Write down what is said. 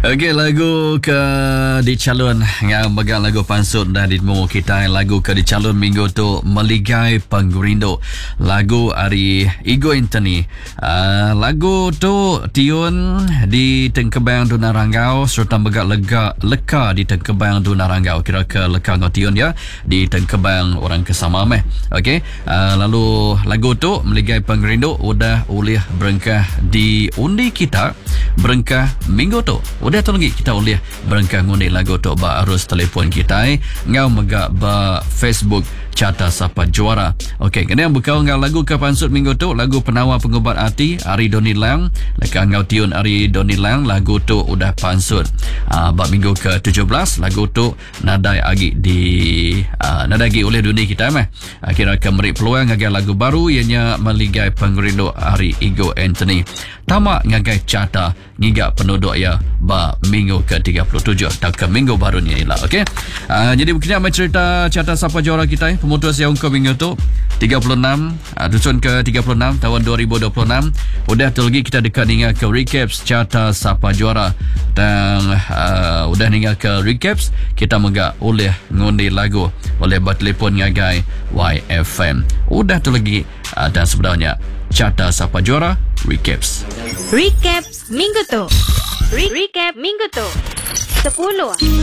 Okey, lagu ke dicalon yang bagang lagu pansut dah ditemu kita. Lagu ke dicalon minggu tu Meligai Penggerindo, lagu Ari Igo Anthony. Lagu tu tiun di Tengkebang Duna Ranggau serta bagak leka di Tengkebang Duna Ranggau. Kira ke leka ngau tiun ya di Tengkebang orang kesama meh. Okey, lalu lagu tu Meligai Penggerindo udah ulih berengkah di undi kita berengkah minggu tu. Udah tu lagi kita boleh berengkah ngundi lagu tu ba arus telefon kita ngau megak ba Facebook Carta Sapa Juara. Okey, kena yang buka ngau lagu ke pansut minggu tu, lagu Penawar Pengubat Hati Ari Doni Lang. Leka ngau tiun Ari Doni Lang, lagu tu udah pansut ba minggu ke-17. Lagu tu nadai agi di nadai agi oleh dunia kita meh. Kira ke merik peluang ngagai lagu baru ianya Meligai Penggerindo Ari Igo Anthony. Tamak ngagai carta ngigak penduduk ya ba minggu ke-37 tak ke minggu baru ni lah. Okey, jadi begini mai cerita Carta Sapa Juara kita pemutus yang ke minggu tu 36 dusun ke 36 tahun 2026. Udah tu lagi kita dekat hingga ke recaps Carta Sapa Juara dan udah hingga ke recaps kita megak oleh ngundi lagu oleh bertelefon ngagai YFM. Udah tu lagi dan sebenarnya Carta Sapa Juara Recaps minggu tu. Recap minggu tu 10